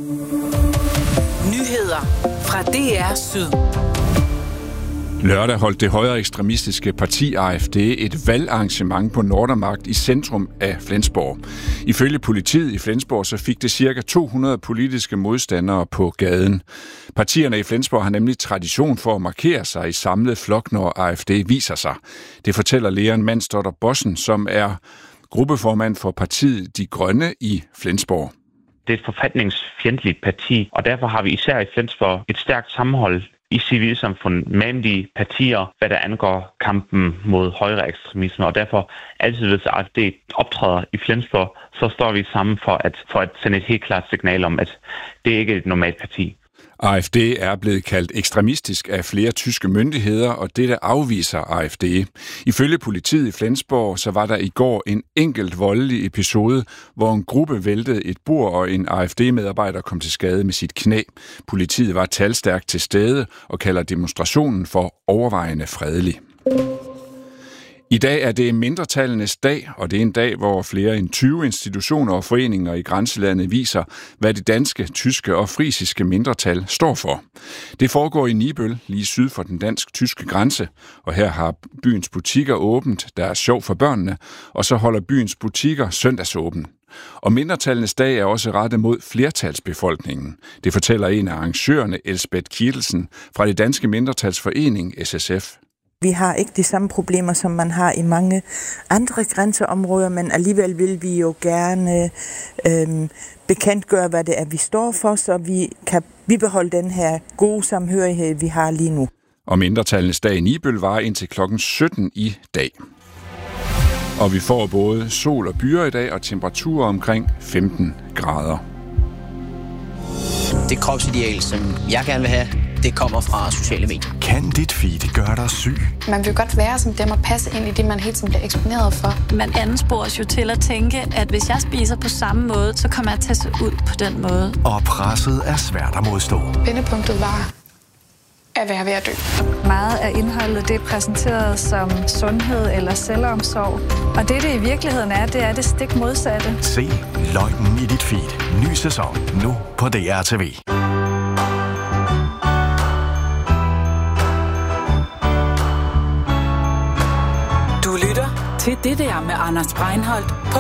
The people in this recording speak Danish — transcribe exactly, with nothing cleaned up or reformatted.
Nyheder fra D R Syd. Lørdag holdt det højre ekstremistiske parti A F D et valgarrangement på Nordmarkt i centrum af Flensborg. Ifølge politiet i Flensborg så fik det ca. to hundrede politiske modstandere på gaden. Partierne i Flensborg har nemlig tradition for at markere sig i samlet flok, når A F D viser sig. Det fortæller Leon Mandsdotter Bossen, som er gruppeformand for partiet De Grønne i Flensborg. Det er et forfatningsfjendtligt parti, og derfor har vi især i Flensborg et stærkt sammenhold i civilsamfundet mellem de partier, hvad der angår kampen mod højre ekstremisme. Og derfor altid, hvis A F D optræder i Flensborg, så står vi sammen for at, for at sende et helt klart signal om, at det ikke er et normalt parti. A F D er blevet kaldt ekstremistisk af flere tyske myndigheder, og dette afviser A F D. Ifølge politiet i Flensborg, så var der i går en enkelt voldelig episode, hvor en gruppe væltede et bord, og en A F D-medarbejder kom til skade med sit knæ. Politiet var talstærkt til stede og kalder demonstrationen for overvejende fredelig. I dag er det mindretallenes dag, og det er en dag, hvor flere end tyve institutioner og foreninger i grænselandet viser, hvad det danske, tyske og frisiske mindretal står for. Det foregår i Nibøl, lige syd for den dansk-tyske grænse, og her har byens butikker åbent, der er sjov for børnene, og så holder byens butikker søndagsåben. Og mindretallenes dag er også rettet mod flertalsbefolkningen. Det fortæller en af arrangørerne, Elsbeth Kietelsen, fra det danske mindretalsforening S S F. Vi har ikke de samme problemer, som man har i mange andre grænseområder, men alligevel vil vi jo gerne øh, bekendtgøre, hvad det er, vi står for, så vi kan bibeholde den her gode samhørighed, vi har lige nu. Og mindretallenes dag i Nibøl var indtil klokken sytten i dag. Og vi får både sol og byer i dag, og temperaturer omkring femten grader. Det kropsideal, som jeg gerne vil have, det kommer fra sociale medier. Kan dit feed gøre dig syg? Man vil godt være som dem og passe ind i det, man hele tiden bliver eksponeret for. Man anspores jo til at tænke, at hvis jeg spiser på samme måde, så kommer jeg til at se ud på den måde. Og presset er svært at modstå. Vendepunktet var at være ved at dø. Meget af indholdet det er præsenteret som sundhed eller selvomsorg. Og det, det i virkeligheden er, det er det stik modsatte. Se løgnen i dit feed. Ny sæson nu på D R T V. Du lytter til Det der med Anders Breinholt på